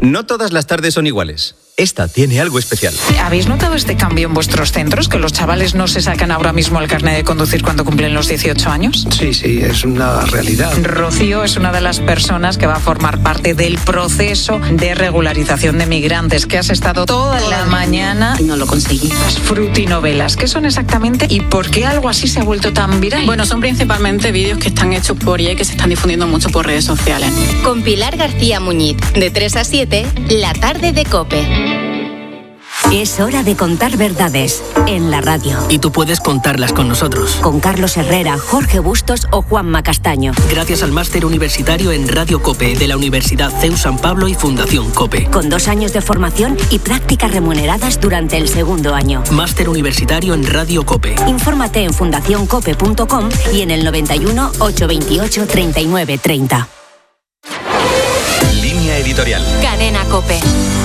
No todas las tardes son iguales. Esta tiene algo especial. ¿Habéis notado este cambio en vuestros centros? ¿Que los chavales no se sacan ahora mismo el carnet de conducir cuando cumplen los 18 años? Sí, es una realidad. Rocío es una de las personas que va a formar parte del proceso de regularización de migrantes, que has estado toda la mañana... Y no lo conseguí. Las frutinovelas, ¿qué son exactamente y por qué algo así se ha vuelto tan viral? Bueno, son principalmente vídeos que están hechos por IA y que se están difundiendo mucho por redes sociales. Con Pilar García Muñiz, de 3 a 7, la tarde de COPE. Es hora de contar verdades en la radio. Y tú puedes contarlas con nosotros. Con Carlos Herrera, Jorge Bustos o Juanma Castaño. Gracias al máster universitario en Radio COPE de la Universidad CEU San Pablo y Fundación COPE. Con 2 años de formación y prácticas remuneradas durante el segundo año. Máster universitario en Radio COPE. Infórmate en fundacioncope.com y en el 91 828 39 30. Línea editorial. Cadena COPE.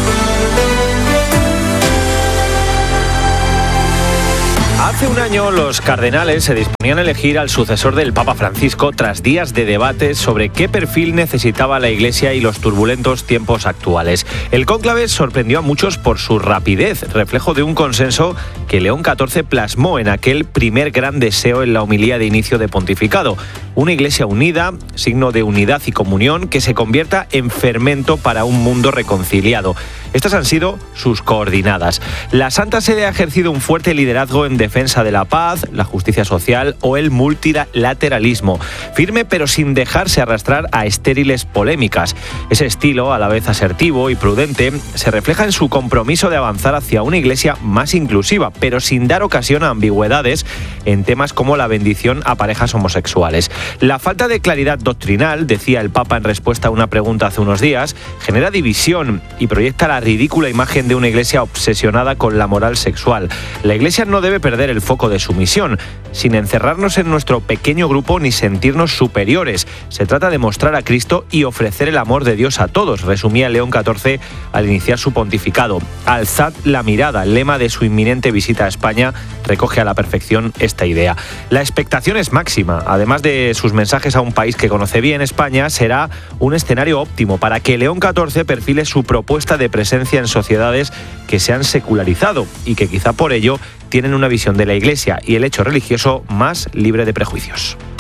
Hace un año los cardenales se disponían a elegir al sucesor del Papa Francisco tras días de debates sobre qué perfil necesitaba la Iglesia y los turbulentos tiempos actuales. El cónclave sorprendió a muchos por su rapidez, reflejo de un consenso que León XIV plasmó en aquel primer gran deseo en la homilía de inicio de pontificado. Una Iglesia unida, signo de unidad y comunión, que se convierta en fermento para un mundo reconciliado. Estas han sido sus coordinadas. La Santa Sede ha ejercido un fuerte liderazgo en defensa de la paz, la justicia social o el multilateralismo. Firme pero sin dejarse arrastrar a estériles polémicas. Ese estilo, a la vez asertivo y prudente, se refleja en su compromiso de avanzar hacia una Iglesia más inclusiva, pero sin dar ocasión a ambigüedades en temas como la bendición a parejas homosexuales. La falta de claridad doctrinal, decía el Papa en respuesta a una pregunta hace unos días, genera división y proyecta la ridícula imagen de una Iglesia obsesionada con la moral sexual. La Iglesia no debe perder el foco de su misión, sin encerrarnos en nuestro pequeño grupo ni sentirnos superiores. Se trata de mostrar a Cristo y ofrecer el amor de Dios a todos, resumía León XIV al iniciar su pontificado. Alzad la mirada, lema de su inminente visita a España, recoge a la perfección esta idea. La expectación es máxima. Además de sus mensajes a un país que conoce bien, España será un escenario óptimo para que León XIV perfile su propuesta de presencia en sociedades que se han secularizado y que quizá por ello tienen una visión de la Iglesia y el hecho religioso más libre de prejuicios.